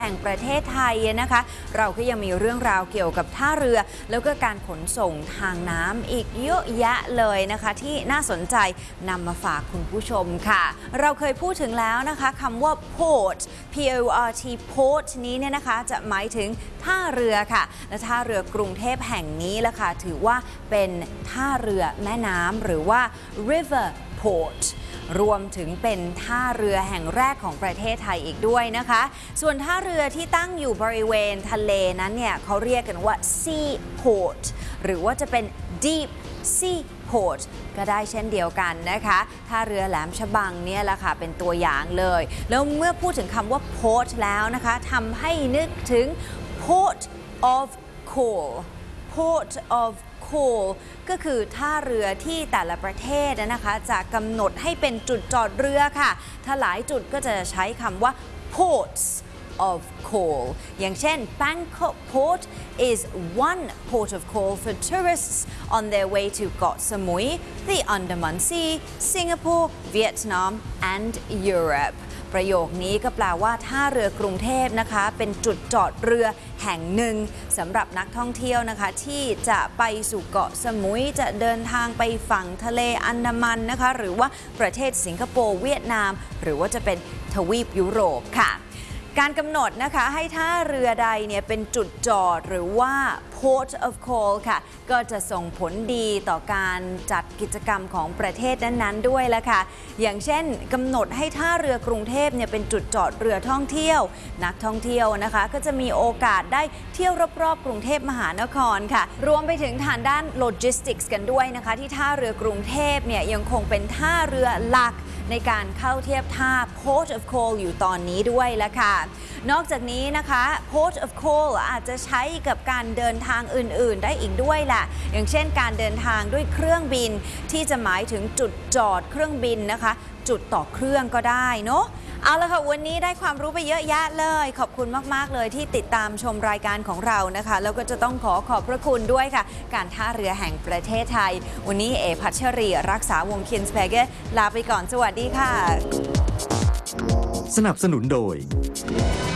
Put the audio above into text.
แห่งประเทศไทยนะคะเราก็ยังมีเรื่องราวเกี่ยวกับท่าเรือแล้วก็การขนส่งทางน้ำอีกเยอะแยะเลยนะคะที่น่าสนใจนำมาฝากคุณผู้ชมค่ะเราเคยพูดถึงแล้วนะคะคำว่า port P-O-R-T port นี้เนี่ยนะคะจะหมายถึงท่าเรือค่ะและท่าเรือกรุงเทพแห่งนี้ละค่ะถือว่าเป็นท่าเรือแม่น้ำหรือว่า river portรวมถึงเป็นท่าเรือแห่งแรกของประเทศไทยอีกด้วยนะคะส่วนท่าเรือที่ตั้งอยู่บริเวณทะเลนั้นเนี่ยเขาเรียกกันว่า sea port หรือว่าจะเป็น deep sea port ก็ได้เช่นเดียวกันนะคะท่าเรือแหลมฉบังเนี่ยแหละค่ะเป็นตัวอย่างเลยแล้วเมื่อพูดถึงคำว่า port แล้วนะคะทำให้นึกถึง port of call port ofก็คือท่าเรือที่แต่ละประเทศนะคะจะกำหนดให้เป็นจุดจอดเรือค่ะถ้าหลายจุดก็จะใช้คำว่า ports of call อย่างเช่น Bangkok Port is one port of call for tourists on their way to เกาะสมุย the Andaman Sea Singapore Vietnam and Europeประโยคนี้ก็แปลว่าท่าเรือกรุงเทพนะคะเป็นจุดจอดเรือแห่งหนึ่งสำหรับนักท่องเที่ยวนะคะที่จะไปสู่เกาะสมุยจะเดินทางไปฝั่งทะเลอันดามันนะคะหรือว่าประเทศสิงคโปร์เวียดนามหรือว่าจะเป็นทวีปยุโรปค่ะการกำหนดนะคะให้ท่าเรือใดเนี่ยเป็นจุดจอดหรือว่า port of call ค่ะก็จะส่งผลดีต่อการจัดกิจกรรมของประเทศนั้นๆด้วยละค่ะอย่างเช่นกำหนดให้ท่าเรือกรุงเทพเนี่ยเป็นจุดจอดเรือท่องเที่ยวนักท่องเที่ยวนะคะก็จะมีโอกาสได้เที่ยวรอบๆกรุงเทพมหานครค่ะรวมไปถึงทางด้านโลจิสติกส์กันด้วยนะคะที่ท่าเรือกรุงเทพเนี่ยยังคงเป็นท่าเรือหลักในการเข้าเทียบท่า Port of Call อยู่ตอนนี้ด้วยละค่ะนอกจากนี้นะคะ Port of Call อาจจะใช้กับการเดินทางอื่นๆได้อีกด้วยแหละอย่างเช่นการเดินทางด้วยเครื่องบินที่จะหมายถึงจุดจอดเครื่องบินนะคะจุดต่อเครื่องก็ได้เนาะเอาละค่ะวันนี้ได้ความรู้ไปเยอะแยะเลยขอบคุณมากๆเลยที่ติดตามชมรายการของเรานะคะแล้วก็จะต้องขอบพระคุณด้วยค่ะการท่าเรือแห่งประเทศไทยวันนี้พัชรีรักษาวงศ์คินสเปเกอร์ลาไปก่อนสวัสดีค่ะสนับสนุนโดย